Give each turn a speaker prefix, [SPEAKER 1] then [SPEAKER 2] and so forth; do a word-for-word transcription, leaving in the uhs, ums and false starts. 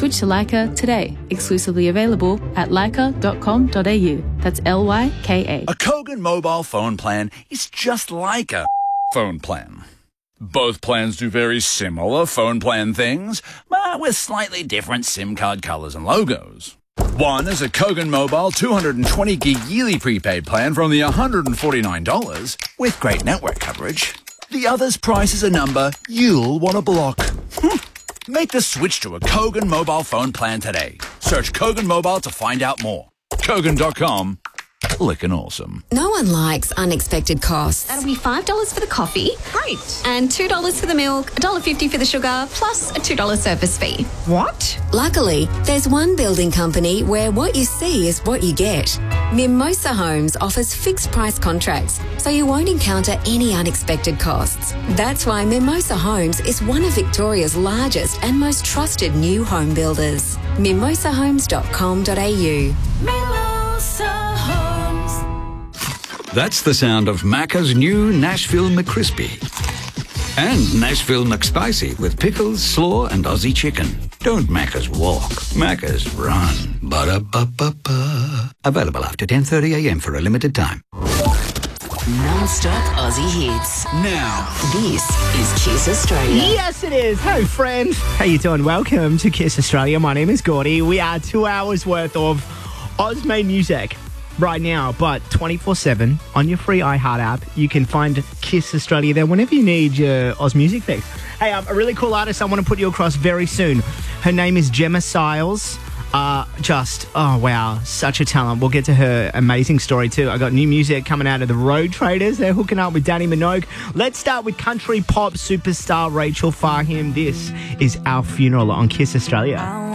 [SPEAKER 1] Switch to Lyca today. Exclusively available at lyca dot com dot a u. That's L Y K A.
[SPEAKER 2] A Kogan mobile phone plan is just like a phone plan. Both plans do very similar phone plan things, but with slightly different SIM card colours and logos. One is a Kogan Mobile two hundred twenty gig yearly prepaid plan for only one hundred forty-nine dollars with great network coverage. The other's price is a number you'll want to block. Make the switch to a Kogan mobile phone plan today. Search Kogan Mobile to find out more. Kogan dot com. Lickin' awesome.
[SPEAKER 3] No one likes unexpected costs.
[SPEAKER 4] That'll be five dollars for the coffee.
[SPEAKER 5] Great.
[SPEAKER 4] And two dollars for the milk, one dollar fifty for the sugar, plus a two dollars service fee.
[SPEAKER 5] What?
[SPEAKER 3] Luckily, there's one building company where what you see is what you get. Mimosa Homes offers fixed price contracts, so you won't encounter any unexpected costs. That's why Mimosa Homes is one of Victoria's largest and most trusted new home builders. mimosa homes dot com dot a u.
[SPEAKER 6] Mimosa Homes.
[SPEAKER 7] That's the sound of Macca's new Nashville McCrispy. And Nashville McSpicy with pickles, slaw and Aussie chicken. Don't Macca's walk, Macca's run. Ba-da-ba-ba-ba. Available after ten thirty a m for a limited time.
[SPEAKER 8] Non-stop Aussie hits.
[SPEAKER 7] Now,
[SPEAKER 8] this is Kiss Australia.
[SPEAKER 9] Yes, it is. Hey, friends. How you doing? Welcome to Kiss Australia. My name is Gordy. We are two hours worth of Oz-made music right now, but twenty-four seven on your free iHeart app. You can find Kiss Australia there whenever you need your Oz music fix. Hey, um, a really cool artist I want to put you across very soon. Her name is Gemma Siles. Uh, just, oh, wow, such a talent. We'll get to her amazing story too. I got new music coming out of the Road Traders. They're hooking up with Danny Minogue. Let's start with country pop superstar Rachel Fahim. This is Our Funeral on Kiss Australia.